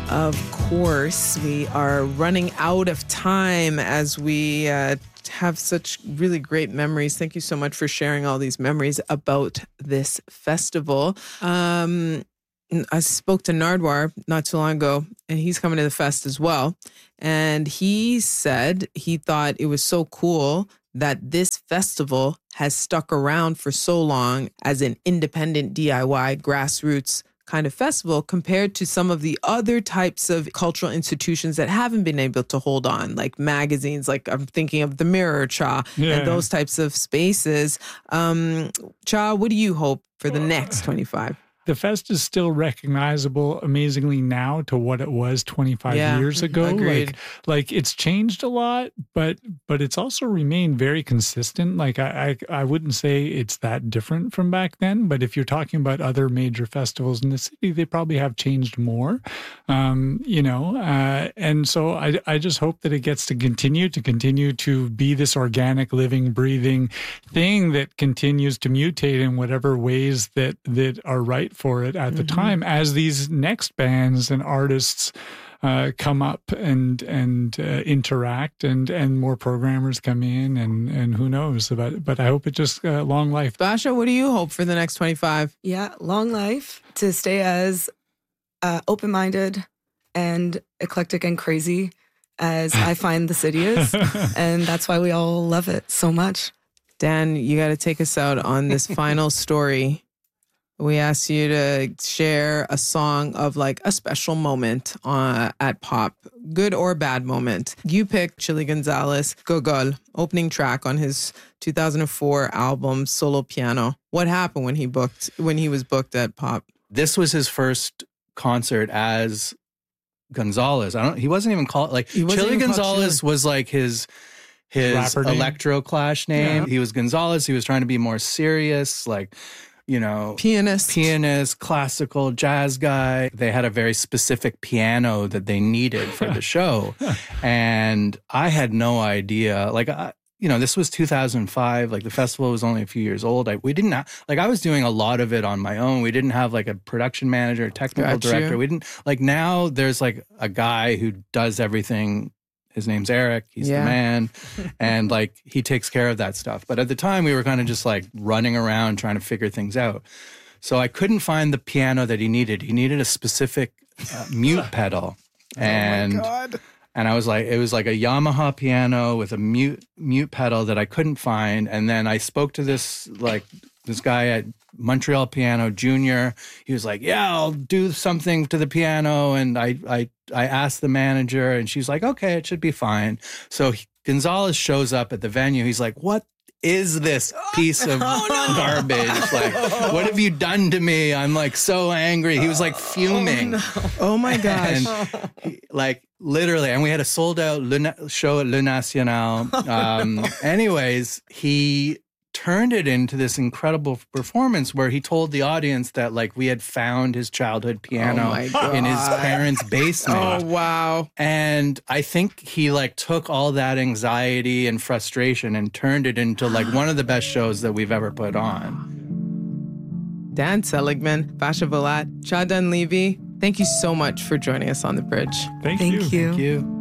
Of course, we are running out of time as we have such really great memories. Thank you so much for sharing all these memories about this festival. I spoke to Nardwar not too long ago, and he's coming to the fest as well. And he said he thought it was so cool that this festival has stuck around for so long as an independent DIY grassroots kind of festival compared to some of the other types of cultural institutions that haven't been able to hold on, like magazines, like I'm thinking of The Mirror, Cha, and those types of spaces. Cha, what do you hope for the next 25? The fest is still recognizable amazingly now to what it was 25 years ago. Agreed. Like it's changed a lot, but it's also remained very consistent. Like I wouldn't say it's that different from back then, but if you're talking about other major festivals in the city, they probably have changed more, and so I just hope that it gets to continue to be this organic, living, breathing thing that continues to mutate in whatever ways that are right for it at the time, as these next bands and artists come up and interact and more programmers come in and who knows, but I hope it just long life. Basha, what do you hope for the next 25? Yeah, long life, to stay as open-minded and eclectic and crazy as I find the city is, and that's why we all love it so much. Dan, you got to take us out on this final story. We asked you to share a song of like a special moment at Pop, good or bad moment. You picked Chili Gonzalez, Gogol, opening track on his 2004 album Solo Piano. What happened when he was booked at Pop? This was his first concert as Gonzalez. He wasn't even called like Chili Gonzalez was like his electro clash name. Yeah. He was Gonzalez. He was trying to be more serious, like, pianist, classical, jazz guy. They had a very specific piano that they needed for the show. And I had no idea. Like, this was 2005. Like, the festival was only a few years old. I was doing a lot of it on my own. We didn't have like a production manager, technical director. We didn't, like, now there's like a guy who does everything. His name's Eric. He's the man. And like, he takes care of that stuff. But at the time we were kind of just like running around trying to figure things out. So I couldn't find the piano that he needed. He needed a specific mute pedal. And, oh my God. And I was like, it was like a Yamaha piano with a mute pedal that I couldn't find. And then I spoke to this guy at Montreal Piano Junior. He was like, yeah, I'll do something to the piano. And I asked the manager and she's like, okay, it should be fine. So Gonzalez shows up at the venue. He's like, what is this piece of garbage? Like, what have you done to me? I'm like so angry. He was like fuming. Oh my gosh. And literally, and we had a sold out show at Le National. Anyways, he turned it into this incredible performance where he told the audience that like we had found his childhood piano in his parents' basement. Oh, wow. And I think he like took all that anxiety and frustration and turned it into like one of the best shows that we've ever put on. Dan Seligman, Basha Volat, Cha Dunleavy, thank you so much for joining us on The Bridge. Thank you. Thank you.